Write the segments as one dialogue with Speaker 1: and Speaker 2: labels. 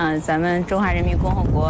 Speaker 1: 咱们中华人民共和国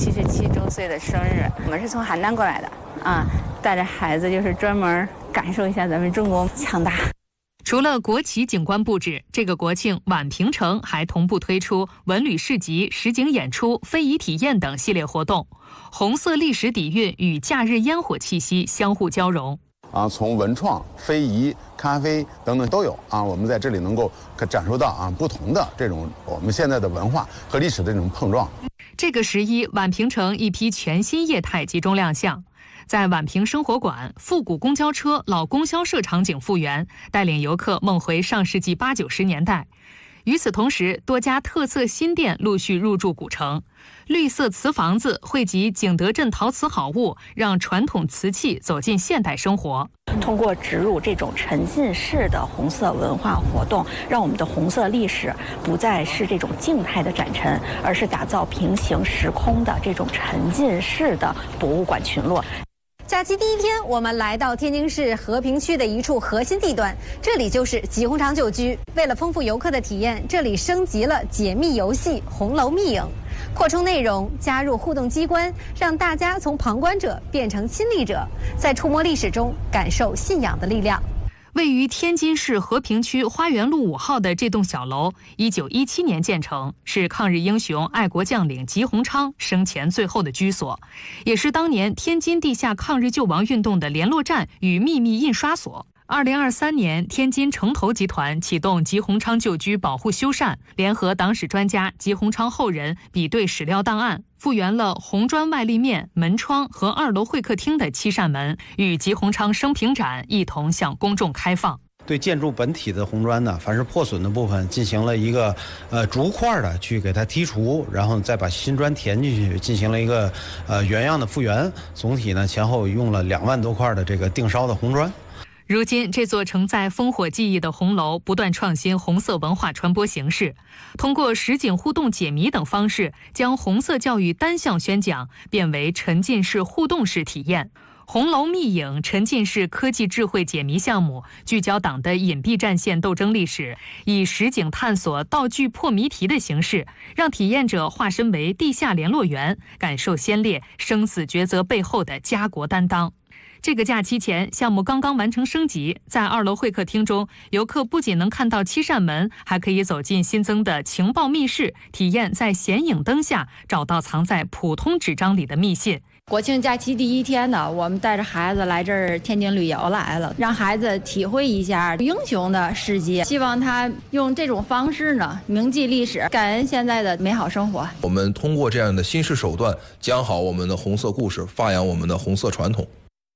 Speaker 1: 77周岁的生日。我们是从邯郸过来的带着孩子就是专门感受一下咱们中国强大。
Speaker 2: 除了国旗景观布置，这个国庆宛平城还同步推出文旅市集、实景演出、非遗体验等系列活动，红色历史底蕴与假日烟火气息相互交融。
Speaker 3: 从文创、非遗、咖啡等等都有我们在这里能够感受到不同的这种我们现在的文化和历史的这种碰撞。
Speaker 2: 这个11，宛平城一批全新业态集中亮相。在宛平生活馆，复古公交车、老供销社场景复原，带领游客梦回上世纪80、90年代。与此同时，多家特色新店陆续入驻古城，绿色瓷房子汇集景德镇陶瓷好物，让传统瓷器走进现代生活。
Speaker 4: 通过植入这种沉浸式的红色文化活动，让我们的红色历史不再是这种静态的展陈，而是打造平行时空的这种沉浸式的博物馆群落。
Speaker 5: 假期第一天，我们来到天津市和平区的一处核心地段，这里就是吉鸿昌旧居。为了丰富游客的体验，这里升级了解密游戏红楼密影，扩充内容，加入互动机关，让大家从旁观者变成亲历者，在触摸历史中感受信仰的力量。
Speaker 2: 位于天津市和平区花园路5号的这栋小楼，1917年建成，是抗日英雄、爱国将领吉鸿昌生前最后的居所，也是当年天津地下抗日救亡运动的联络站与秘密印刷所。2023年，天津城投集团启动吉鸿昌旧居保护修缮，联合党史专家、吉鸿昌后人比对史料档案，复原了红砖外立面、门窗和2楼会客厅的7扇门，与吉鸿昌生平展一同向公众开放。
Speaker 6: 对建筑本体的红砖呢，凡是破损的部分进行了一个逐块的去给它剔除，然后再把新砖填进去，进行了一个原样的复原。总体呢前后用了2万多块的这个定烧的红砖。
Speaker 2: 如今，这座承载烽火记忆的红楼不断创新红色文化传播形式，通过实景互动解谜等方式，将红色教育单向宣讲变为沉浸式互动式体验。红楼密影沉浸式科技智慧解谜项目，聚焦党的隐蔽战线斗争历史，以实景探索、道具破谜题的形式，让体验者化身为地下联络员，感受先烈生死抉择背后的家国担当。这个假期前，项目刚刚完成升级，在2楼会客厅中，游客不仅能看到7扇门，还可以走进新增的情报密室，体验在显影灯下找到藏在普通纸张里的密信。
Speaker 7: 国庆假期第一天呢，我们带着孩子来这儿天津旅游来了，让孩子体会一下英雄的世界，希望他用这种方式呢铭记历史，感恩现在的美好生活。
Speaker 8: 我们通过这样的新式手段，讲好我们的红色故事，发扬我们的红色传统。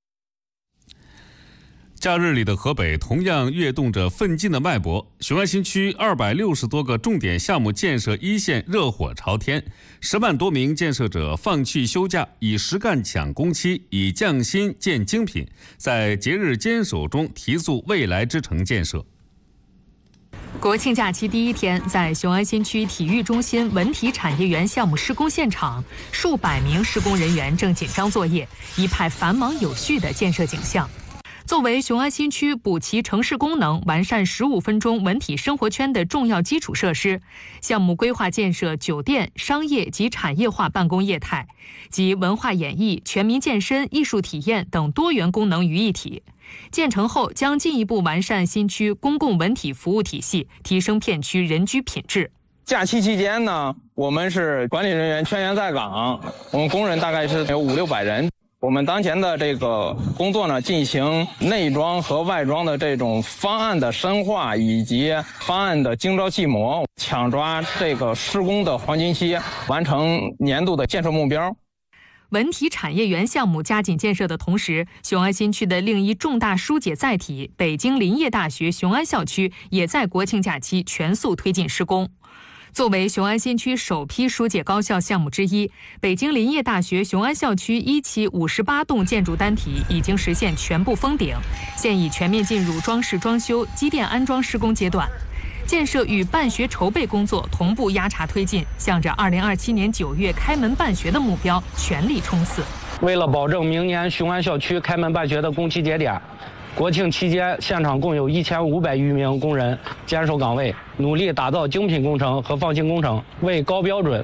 Speaker 9: 假日里的河北同样跃动着奋进的脉搏，雄安新区260多个重点项目建设一线热火朝天，10万多名建设者放弃休假，以实干抢工期，以匠心见精品，在节日坚守中提速未来之城建设。
Speaker 2: 国庆假期第一天，在雄安新区体育中心文体产业园项目施工现场，数百名施工人员正紧张作业，一派繁忙有序的建设景象。作为雄安新区补齐城市功能、完善15分钟文体生活圈的重要基础设施，项目规划建设酒店、商业及产业化办公业态，集文化演艺、全民健身、艺术体验等多元功能于一体。建成后将进一步完善新区公共文体服务体系，提升片区人居品质。
Speaker 10: 假期期间呢，我们是管理人员全员在岗，我们工人大概是有500-600人。我们当前的这个工作呢，进行内装和外装的这种方案的深化，以及方案的精招细磨，抢抓这个施工的黄金期，完成年度的建设目标。
Speaker 2: 文体产业园项目加紧建设的同时，雄安新区的另一重大疏解载体北京林业大学雄安校区也在国庆假期全速推进施工。作为雄安新区首批疏解高校项目之一，北京林业大学雄安校区1期58栋建筑单体已经实现全部封顶，现已全面进入装饰装修、机电安装施工阶段。建设与办学筹备工作同步压茶推进，向着2027年9月开门办学的目标全力冲刺。
Speaker 11: 为了保证明年雄安校区开门办学的工期节点，国庆期间，现场共有1500余名工人坚守岗位，努力打造精品工程和放心工程，为高标准、